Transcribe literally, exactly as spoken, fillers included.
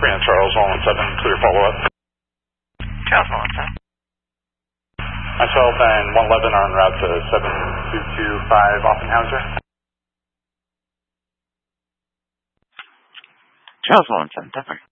Brandon Charles, one one seven, clear follow-up. Charles, one one seven. Myself and one eleven are en route to seven two two five Offenhauser. Charles, one one seven, Denver.